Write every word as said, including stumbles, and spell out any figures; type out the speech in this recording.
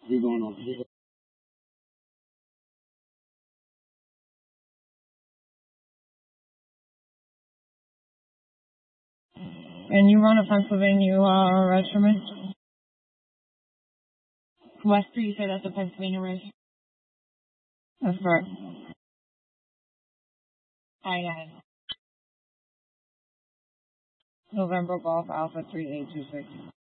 You're going on. You're And you run a Pennsylvania uh, regiment? Wester, you say that's a Pennsylvania regiment? That's correct. Aye, aye. November Golf Alpha three eight two six.